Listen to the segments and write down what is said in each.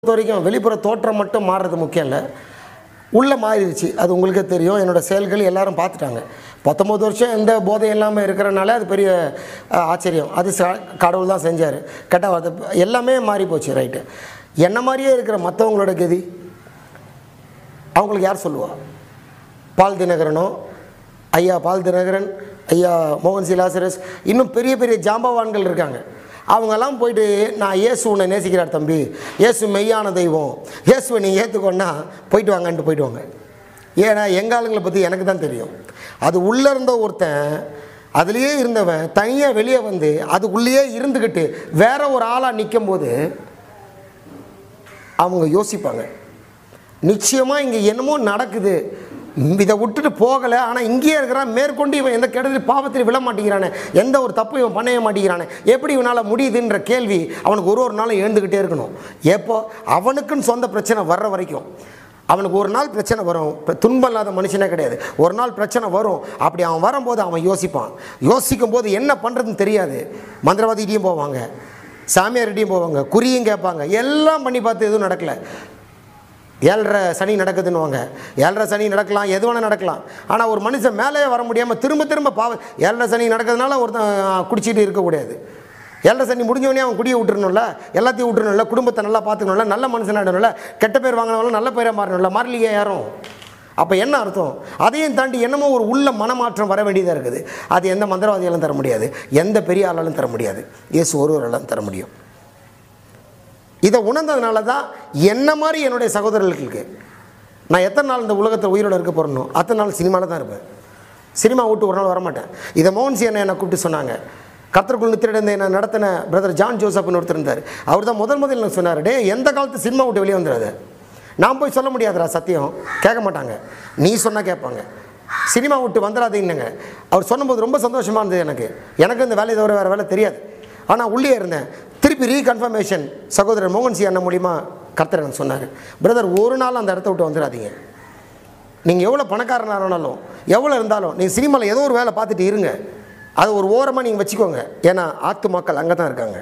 வரைக்கும் வெளிப்புற தோற்றம் மட்டும் மாறுறது முக்கியம் இல்லை, உள்ளே மாறிடுச்சு. அது உங்களுக்கே தெரியும். என்னோடய செயல்கள் எல்லாரும் பார்த்துட்டாங்க. 19 வருஷம் எந்த போதையும் இல்லாமல் இருக்கிறனால அது பெரிய ஆச்சரியம். அது கடவுள் தான் செஞ்சார். கேட்டால் எல்லாமே மாறி போச்சு. ரைட்டு. என்ன மாதிரியே இருக்கிற மற்றவங்களோட கதி அவங்களுக்கு யார் சொல்லுவா? பால் தினகரனோ, ஐயா பால் தினகரன், ஐயா மோகன் சி லாசரஸ், இன்னும் பெரிய பெரிய ஜாம்பவான்கள் இருக்காங்க. அவங்கெல்லாம் போயிட்டு நான் இயேசு உன்னை நேசிக்கிறார் தம்பி, இயேசு மெய்யான தெய்வம், இயேசுவை நீ ஏற்றுக்கொன்னா போயிட்டு வாங்கன்ட்டு போயிடுவாங்க. ஏன்னா எங்கள் ஆளுங்களை பற்றி எனக்கு தான் தெரியும். அது உள்ளே இருந்த ஒருத்தன், அதுலேயே இருந்தவன் தனியாக வெளியே வந்து அதுக்குள்ளேயே இருந்துக்கிட்டு வேற ஒரு ஆளாக நிற்கும் போது அவங்க யோசிப்பாங்க, நிச்சயமாக இங்கே என்னமோ நடக்குது, இதை விட்டுட்டு போகலை, ஆனால் இங்கேயே இருக்கிறான், மேற்கொண்டு இவன் எந்த கெடுதல் பாவத்தில் விழ மாட்டேங்கிறானே, எந்த ஒரு தப்பு இவன் பண்ணவே மாட்டேங்கிறானே, எப்படி இவனால் முடியுதுன்ற கேள்வி அவனுக்கு ஒரு நாளும் எழுந்துக்கிட்டே இருக்கணும். எப்போ அவனுக்குன்னு சொந்த பிரச்சனை வர்ற வரைக்கும். அவனுக்கு ஒரு நாள் பிரச்சனை வரும். துன்பம் இல்லாத மனுஷனே கிடையாது. ஒரு நாள் பிரச்சனை வரும். அப்படி அவன் வரும்போது அவன் யோசிப்பான். யோசிக்கும் போது என்ன பண்ணுறதுன்னு தெரியாது. மந்திரவாதிகிட்டையும் போவாங்க, சாமியார்கிட்டையும் போவாங்க, குறியும் கேட்பாங்க, எல்லாம் பண்ணி பார்த்து எதுவும் நடக்கலை. 7.5 சனி நடக்குதுன்னுவாங்க. 7.5 சனி நடக்கலாம், எது வேணால் நடக்கலாம். ஆனால் ஒரு மனுஷன் மேலே வர முடியாமல் திரும்ப திரும்ப 7.5 சனி நடக்கிறதுனால ஒருத்தன் குடிச்சிட்டு இருக்கக்கூடாது. 7.5 சனி முடிஞ்சவனே அவன் குடியை விட்டுருணும்ல, எல்லாத்தையும் விட்டுருணும்ல, குடும்பத்தை நல்லா பார்த்துக்கணும்ல, நல்ல மனுஷனாகிடணும்ல, கெட்ட பேர் வாங்கினவங்களும் நல்ல பேராக மாறணும்ல, மாறலையே யாரும். அப்போ என்ன அர்த்தம்? அதையும் தாண்டி என்னமோ ஒரு உள்ள மனமாற்றம் வர வேண்டியதாக இருக்குது. அது எந்த மந்திரவாதியாலும் தர முடியாது, எந்த பெரிய ஆளாலும் தர முடியாது, இயேசு ஒருவராலும் தர முடியும். இதை உணர்ந்ததுனால தான் என்ன மாதிரி என்னுடைய சகோதரர்களுக்கு நான் எத்தனை நாள் இந்த உலகத்தில் உயிரோடு இருக்க போகிறனோ அத்தனை நாள் சினிமாவில் தான் இருப்பேன். சினிமா விட்டு ஒரு நாள் வரமாட்டேன். இதை மோகன் சி என்னை கூப்பிட்டு சொன்னாங்க. கர்த்தருக்குள் நித்திரையிட என்னை நடத்தின பிரதர் ஜான் ஜோசப்னு ஒருத்தர் இருந்தார். அவர் தான் முதல் எனக்கு சொன்னார், டே எந்த காலத்து சினிமா விட்டு வெளியே வந்துடாது. நான் போய் சொல்ல முடியாதுடா, சத்தியம் கேட்க மாட்டாங்க, நீ சொன்னால் கேட்பாங்க. சினிமா விட்டு வந்துடாதீங்கன்னு அவர் சொன்னபோது ரொம்ப சந்தோஷமாக இருந்தது. எனக்கு இந்த வேலையை தவிர வேறு வேலை தெரியாது. ஆனால் உள்ளே இருந்தேன். திருப்பி ரீகன்ஃபர்மேஷன் சகோதரர் மோகன் சி அண்ணன் மூலிமா கர்த்தர் எனக்கு சொன்னார், பிரதர் ஒரு நாள் அந்த இடத்த விட்டு வந்துடாதீங்க. நீங்கள் எவ்வளோ பணக்காரனாக இருந்தாலும் எவ்வளோ இருந்தாலும் நீங்கள் சினிமாவில் ஏதோ ஒரு வேலை பார்த்துட்டு இருங்க, அது ஒரு ஓரமாக நீங்கள் வச்சுக்கோங்க. ஏன்னா ஆத்து மக்கள் அங்கே தான் இருக்காங்க.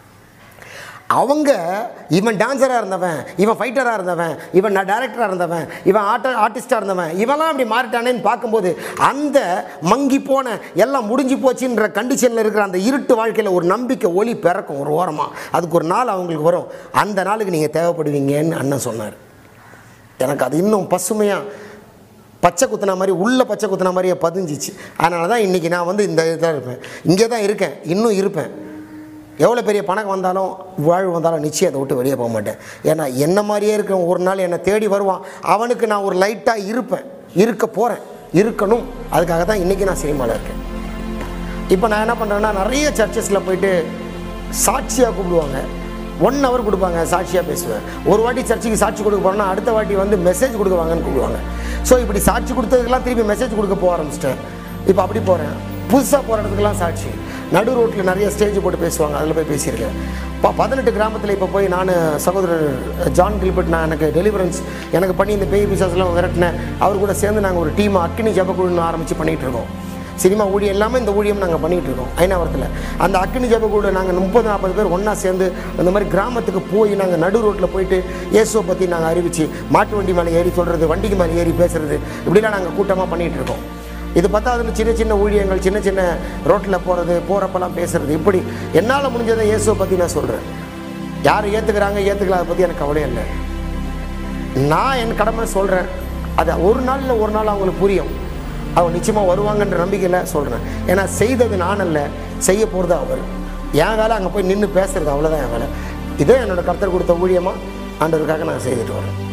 அவங்க இவன் டான்ஸராக இருந்தவன், இவன் ஃபைட்டராக இருந்தவன், இவன் டைரக்டராக இருந்தவன், இவன் ஆர்டிஸ்டாக இருந்தவன், இவெல்லாம் அப்படி மாறிட்டானேன்னு பார்க்கும்போது அந்த மங்கி போன எல்லாம் முடிஞ்சு போச்சுன்ற கண்டிஷனில் இருக்கிற அந்த இருட்டு வாழ்க்கையில் ஒரு நம்பிக்கை ஒளி பிறக்கும் ஒரு ஓரமாக. அதுக்கு ஒரு நாள் அவங்களுக்கு வரும். அந்த நாளுக்கு நீங்கள் தேவைப்படுவீங்கன்னு அண்ணன் சொன்னார். எனக்கு அது இன்னும் பசுமையாக பச்சை குத்துன மாதிரி, உள்ள பச்சை குத்துன மாதிரியே பதிஞ்சிச்சு. அதனால தான் இன்றைக்கி நான் வந்து இந்த இதாக இருப்பேன், இங்கே தான் இருக்கேன், இன்னும் இருப்பேன். எவ்வளோ பெரிய பணம் வந்தாலும் வாழ்வு வந்தாலும் நிச்சயம் அதை விட்டு வெளியே போக மாட்டேன். ஏன்னா என்ன மாதிரியே இருக்க ஒரு நாள் என்னை தேடி வருவான். அவனுக்கு நான் ஒரு லைட்டாக இருப்பேன், இருக்க போகிறேன், இருக்கணும். அதுக்காக தான் இன்றைக்கி நான் சினிமாவில் இருக்கேன். இப்போ நான் என்ன பண்ணுறேன்னா, நிறைய சர்ச்சஸில் போயிட்டு சாட்சியாக கூப்பிடுவாங்க. 1 hour கொடுப்பாங்க, சாட்சியாக பேசுவேன். ஒரு வாட்டி சர்ச்சுக்கு சாட்சி கொடுக்க போகிறேன்னா அடுத்த வாட்டி வந்து மெசேஜ் கொடுக்க வாங்கன்னு கூப்பிடுவாங்க. ஸோ இப்படி சாட்சி கொடுத்ததுக்கெல்லாம் திருப்பி மெசேஜ் கொடுக்க போக ஆரம்பிச்சிட்டேன். இப்போ அப்படி போகிறேன். புதுசாக போகிற இடத்துக்கெல்லாம் சாட்சி. நடு ரோட்டில் நிறைய ஸ்டேஜ் போட்டு பேசுவாங்க, அதில் போய் பேசியிருக்கேன். 18 கிராமத்தில் இப்போ போய் நான் சகோதரர் ஜான் கில்பர்ட், நான் எனக்கு டெலிவரன்ஸ் எனக்கு பண்ணி இந்த பேய் பிசாஸ்லாம் விரட்டினேன். அவர் கூட சேர்ந்து நாங்கள் ஒரு டீம் அக்கினி ஜபக்குழுன்னு ஆரம்பித்து பண்ணிகிட்டு இருக்கோம். சினிமா ஊழியம் எல்லாமே இந்த ஊழியம் நாங்கள் பண்ணிகிட்டு இருக்கோம் ஐநாவரத்தில். அந்த அக்கினி ஜபக்குழு நாங்கள் 30-40 பேர் ஒன்றா சேர்ந்து அந்த மாதிரி கிராமத்துக்கு போய் நாங்கள் நடு ரோட்டில் போயிட்டு இயேசுவை பற்றி நாங்கள் அறிவித்து மாட்டு வண்டி மேலே ஏறி சொல்கிறது, வண்டிக்கு மேலே ஏறி பேசுகிறது, இப்படிலாம் நாங்கள் கூட்டமாக பண்ணிகிட்டு இருக்கோம். இது பார்த்தா சின்ன சின்ன ஊழியங்கள், சின்ன சின்ன ரோட்டில் போகிறது, போகிறப்பெல்லாம் பேசுகிறது, இப்படி என்னால் முடிஞ்சதை இயேசுவை பற்றி நான் சொல்கிறேன். யார் ஏற்றுக்கிறாங்க ஏற்றுக்கல அதை பற்றி எனக்கு கவலையே இல்லை. நான் என் கடமை சொல்கிறேன். அதை ஒரு நாள் அவங்களுக்கு புரியும். அவங்க நிச்சயமாக வருவாங்கன்ற நம்பிக்கையில் சொல்கிறேன். ஏன்னா செய்தது நான் அல்ல, செய்ய போகிறது அவர். என் வேலை அங்கே போய் நின்று பேசுகிறது, அவ்வளோதான் என் வேலை. இதே என்னோடய கர்த்தர் கொடுத்த ஊழியமாக ஆண்டவருக்காக நான் செய்துட்டு வரேன்.